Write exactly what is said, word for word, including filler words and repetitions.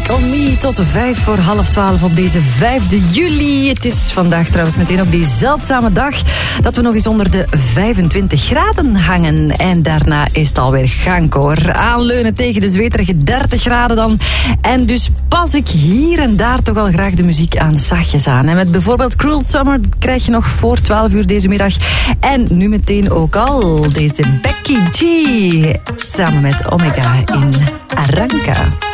Take On Me tot vijf voor half twaalf op deze vijfde juli. Het is vandaag trouwens meteen op die zeldzame dag dat we nog eens onder de vijfentwintig graden hangen. En daarna is het alweer gang hoor. Aanleunen tegen de zweterige dertig graden dan. En dus pas ik hier en daar toch al graag de muziek aan zachtjes aan. En met bijvoorbeeld Cruel Summer krijg je nog voor twaalf uur deze middag. En nu meteen ook al deze Becky G samen met Omega in Arranca.